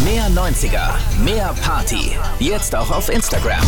Mehr 90er, mehr Party. Jetzt auch auf Instagram.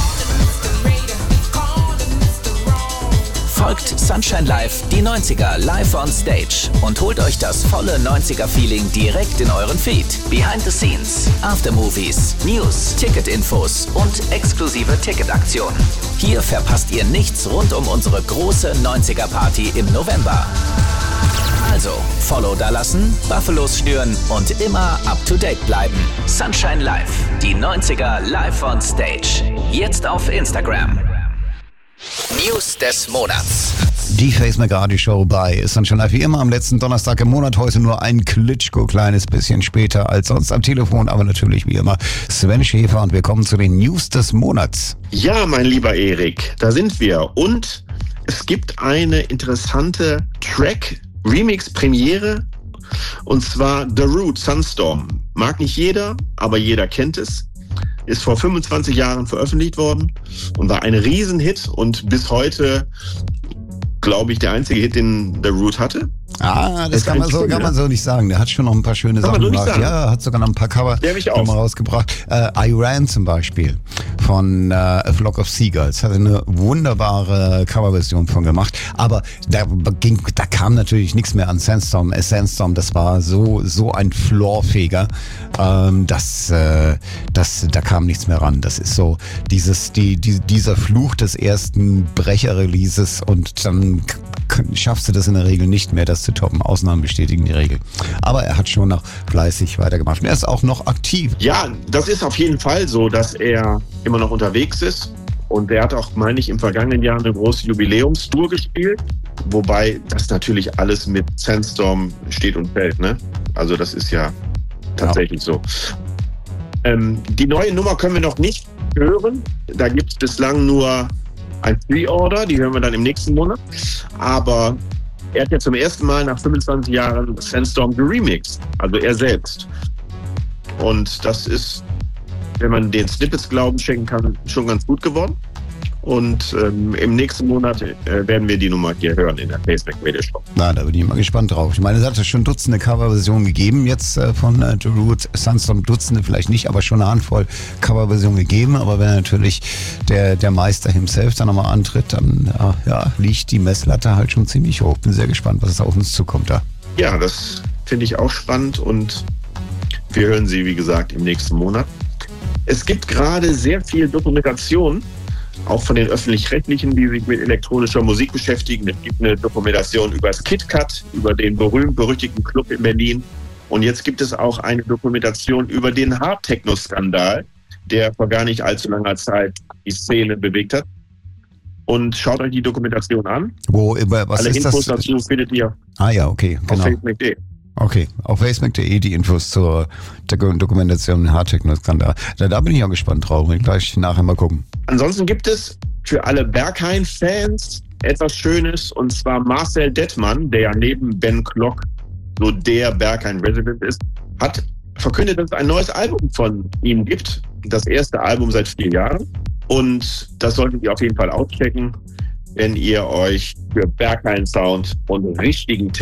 Folgt Sunshine Live, die 90er live on stage und holt euch das volle 90er-Feeling direkt in euren Feed. Behind the Scenes, Aftermovies, News, Ticketinfos und exklusive Ticketaktionen. Hier verpasst ihr nichts rund um unsere große 90er-Party im November. Also, Follow dalassen, Buffalos schnüren und immer up-to-date bleiben. Sunshine Live, die 90er live on stage. Jetzt auf Instagram. News des Monats. Die Facemac Radio Show bei Sunshine Live wie immer am letzten Donnerstag im Monat. Heute nur ein Klitschko kleines bisschen später als sonst am Telefon, aber natürlich wie immer Sven Schäfer und wir kommen zu den News des Monats. Ja, mein lieber Erik, da sind wir und es gibt eine interessante Track-Remix-Premiere und zwar The Root Sunstorm. Mag nicht jeder, aber jeder kennt es. Ist vor 25 Jahren veröffentlicht worden und war ein Riesenhit und bis heute, glaube ich, der einzige Hit, den The Root hatte. Das kann man so nicht sagen. Der hat schon noch ein paar schöne Sachen gemacht. Ja, hat sogar noch ein paar Cover rausgebracht. I Ran zum Beispiel von A Flock of Seagulls. Hat eine wunderbare Coverversion von gemacht. Aber da kam natürlich nichts mehr an Sandstorm. Sandstorm, das war so ein Floorfeger, da kam nichts mehr ran. Das ist so dieser Fluch des ersten Brecher-Releases und dann schaffst du das in der Regel nicht mehr, das zu toppen. Ausnahmen bestätigen die Regel. Aber er hat schon noch fleißig weitergemacht. Und er ist auch noch aktiv. Ja, das ist auf jeden Fall so, dass er immer noch unterwegs ist. Und er hat auch, meine ich, im vergangenen Jahr eine große Jubiläumstour gespielt. Wobei das natürlich alles mit Sandstorm steht und fällt, ne? Also das ist ja tatsächlich so. Die neue Nummer können wir noch nicht hören. Da gibt es bislang nur ein Pre-Order, die hören wir dann im nächsten Monat. Aber er hat ja zum ersten Mal nach 25 Jahren Sandstorm geremixed, also er selbst. Und das ist, wenn man den Snippets Glauben schenken kann, schon ganz gut geworden. Und im nächsten Monat werden wir die Nummer hier hören in der Facemac Radio Show. Na, da bin ich mal gespannt drauf. Ich meine, es hat ja schon Dutzende Coverversionen gegeben jetzt von The Root Sunstorm. Dutzende vielleicht nicht, aber schon eine Handvoll Coverversionen gegeben. Aber wenn natürlich der Meister himself dann nochmal antritt, dann liegt die Messlatte halt schon ziemlich hoch. Bin sehr gespannt, was auf uns zukommt da. Ja, das finde ich auch spannend und wir hören sie, wie gesagt, im nächsten Monat. Es gibt gerade sehr viel Dokumentation, auch von den Öffentlich-Rechtlichen, die sich mit elektronischer Musik beschäftigen. Es gibt eine Dokumentation über das KitKat, über den berühmt-berüchtigten Club in Berlin. Und jetzt gibt es auch eine Dokumentation über den Hard-Techno-Skandal, der vor gar nicht allzu langer Zeit die Szene bewegt hat. Und schaut euch die Dokumentation an. Was ist Infos das? dazu findet ihr okay, genau. auf facemac.de. Okay, auf facemac.de die Infos zur Dokumentation Hard-Techno-Skandal. Da bin ich auch gespannt drauf. Ich gleich nachher mal gucken. Ansonsten gibt es für alle Berghain-Fans etwas Schönes, und zwar Marcel Dettmann, der ja neben Ben Klock so der Berghain-Resident ist, hat verkündet, dass es ein neues Album von ihm gibt. Das erste Album seit 4 Jahren. Und das solltet ihr auf jeden Fall auschecken, wenn ihr euch für Berghain-Sound und richtigen